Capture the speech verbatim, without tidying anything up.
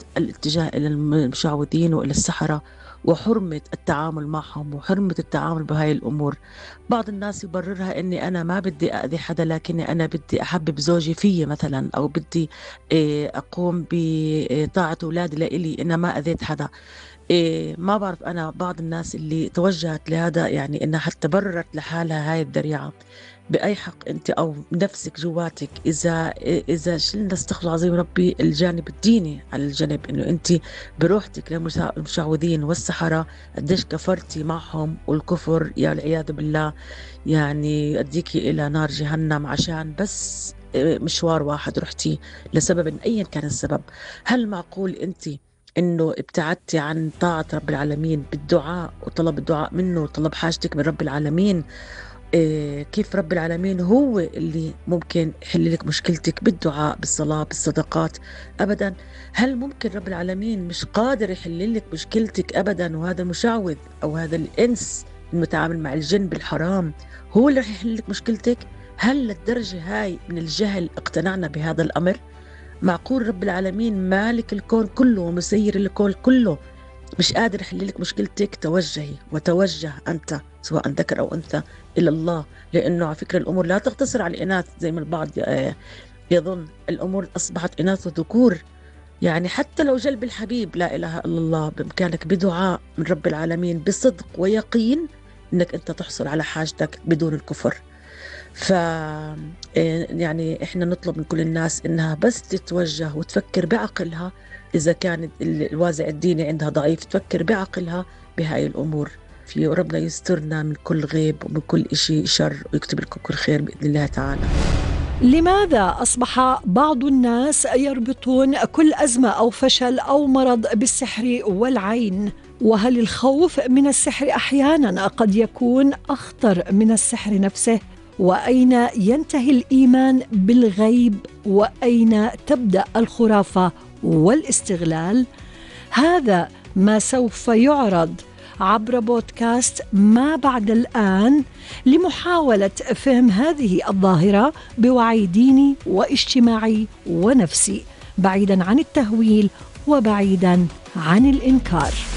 الاتجاه إلى المشعوذين وإلى السحرة وحرمة التعامل معهم وحرمة التعامل بهاي الأمور. بعض الناس يبررها إني أنا ما بدي أذي حدا، لكني أنا بدي أحبب زوجي فيي مثلا، أو بدي إيه، أقوم بطاعة أولادي لإلي إن ما أذيت حدا. إيه، ما بعرف أنا بعض الناس اللي توجهت لهذا، يعني إنها حتى بررت لحالها هاي الذريعة. بأي حق أنت أو نفسك جواتك، إذا إذا شلنا استغفر الله العظيم ربي الجانب الديني على الجانب، إنه أنت بروحتك للمشعوذين والسحرة قديش كفرتي معهم، والكفر يا العياذ بالله يعني يؤديكي إلى نار جهنم، عشان بس مشوار واحد رحتي لسبب أيا كان السبب. هل معقول أنت انه ابتعدتي عن طاعة رب العالمين بالدعاء وطلب الدعاء منه وطلب حاجتك من رب العالمين؟ إيه، كيف رب العالمين هو اللي ممكن يحل لك مشكلتك بالدعاء بالصلاة بالصدقات؟ أبدا. هل ممكن رب العالمين مش قادر يحل لك مشكلتك أبدا، وهذا المشعوذ أو هذا الإنس المتعامل مع الجن بالحرام هو اللي رح يحل لك مشكلتك؟ هل للدرجة هاي من الجهل اقتنعنا بهذا الأمر؟ معقول رب العالمين مالك الكون كله ومسير الكون كله مش قادر يحل لك مشكلتك؟ توجهي وتوجه أنت سواء ذكر أو أنثى إلى الله، لأنه على فكرة الأمور لا تقتصر على الإناث زي ما البعض آه، يظن. الأمور أصبحت إناث وذكور. يعني حتى لو جلب الحبيب لا إله إلا الله، بإمكانك بدعاء من رب العالمين بصدق ويقين إنك أنت تحصل على حاجتك بدون الكفر. ف يعني احنا نطلب من كل الناس انها بس تتوجه وتفكر بعقلها، اذا كان الوازع الديني عندها ضعيف تفكر بعقلها بهاي الامور. في ربنا يسترنا من كل غيب ومن كل اشي شر، ويكتب لكم كل خير باذن الله تعالى. لماذا أصبح بعض الناس يربطون كل أزمة أو فشل أو مرض بالسحر والعين؟ وهل الخوف من السحر أحياناً قد يكون أخطر من السحر نفسه؟ وأين ينتهي الإيمان بالغيب؟ وأين تبدأ الخرافة والاستغلال؟ هذا ما سوف يعرض عبر بودكاست ما بعد الآن، لمحاولة فهم هذه الظاهرة بوعي ديني واجتماعي ونفسي، بعيداً عن التهويل وبعيداً عن الإنكار.